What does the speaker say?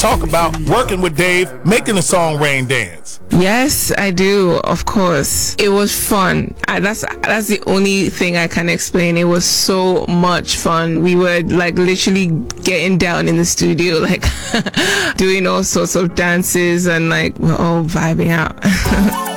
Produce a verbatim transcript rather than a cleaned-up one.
talk about working with Dave, making the song Rain Dance. Yes, I do. Of course, it was fun. I, that's that's the only thing I can explain. It was so much fun. We were like literally getting down in the studio, like doing all sorts of dances, and like we're all vibing out.